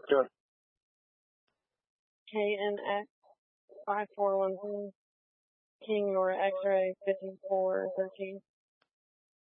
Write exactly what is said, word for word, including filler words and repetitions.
Sure. K N X five four one one, King or X-ray fifty-four thirteen.